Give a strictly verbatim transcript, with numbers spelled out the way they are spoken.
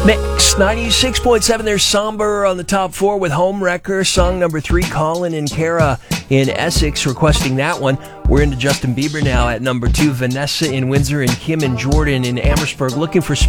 Mix ninety-six point seven. There's Somber on the top four with Homewrecker. Song number three, Colin and Kara in Essex requesting that one. We're into Justin Bieber now at number two. Vanessa in Windsor and Kim and Jordan in Amherstburg looking for